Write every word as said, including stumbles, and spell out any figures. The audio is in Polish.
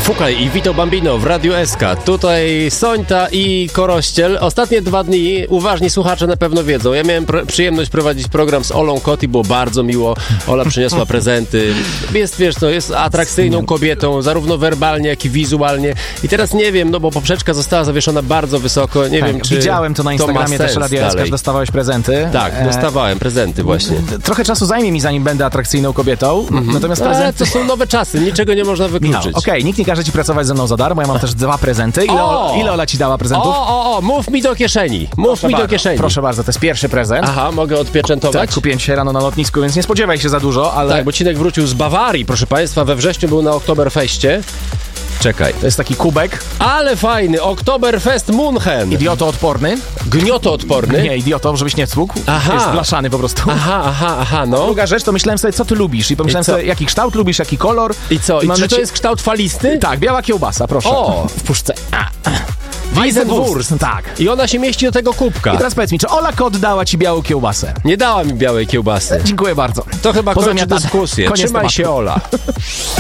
Fukaj i Vito Bambino w Radiu S K. Tutaj Sońta i Korościel. Ostatnie dwa dni uważni słuchacze na pewno wiedzą. Ja miałem pr- przyjemność prowadzić program z Olą Kot i było bardzo miło. Ola przyniosła prezenty. Jest, wiesz co, jest atrakcyjną kobietą, zarówno werbalnie, jak i wizualnie. I teraz nie wiem, no bo poprzeczka została zawieszona bardzo wysoko. Nie tak, wiem, czy widziałem to na Instagramie, to też Radio S K, że dostawałeś prezenty. Tak, dostawałem prezenty właśnie. E, trochę czasu zajmie mi, zanim będę atrakcyjną kobietą. Mm-hmm. Natomiast prezenty... Ale to są nowe czasy, niczego nie można wykluczyć. No, okej, okay, nikt nie każe ci pracować ze mną za darmo, ja mam też dwa prezenty. Ile, o! ile Ola ci dała prezentów? O, o, o, mów mi do kieszeni. Mów Proszę mi bardzo, do kieszeni. Proszę bardzo, to jest pierwszy prezent. Aha, mogę odpieczętować? Tak, kupiłem dzisiaj rano na lotnisku, więc nie spodziewaj się za dużo, ale... Tak, bo Cinek wrócił z Bawarii, proszę państwa, we wrześniu był na Oktoberfeście. Czekaj. To jest taki kubek. Ale fajny, Oktoberfest München. Idiotoodporny. Gniotoodporny. Nie, idioto, żebyś nie cłukł. Aha. Jest blaszany po prostu. Aha, aha, aha, no. Druga rzecz, to myślałem sobie, co ty lubisz. I pomyślałem I sobie, jaki kształt lubisz, jaki kolor. I co? I, I czy ci... to jest kształt falisty? Tak, biała kiełbasa, proszę. O. W puszce. Weisswurst. Tak. I ona się mieści do tego kubka. I teraz powiedz mi, czy Ola Kot dała ci białą kiełbasę? Nie dała mi białej kiełbasy. Dziękuję bardzo. To chyba kończy Pozamiatane. dyskusję. Koniec Trzymaj tematu. się, Ola.